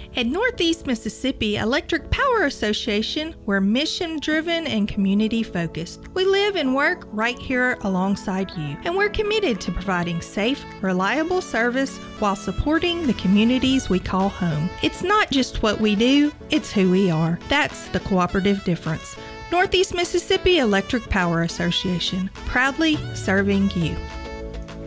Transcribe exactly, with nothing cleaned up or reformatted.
At Northeast Mississippi Electric Power Association, we're mission-driven and community-focused. We live and work right here alongside you, and we're committed to providing safe, reliable service while supporting the communities we call home. It's not just what we do, it's who we are. That's the cooperative difference. Northeast Mississippi Electric Power Association, proudly serving you.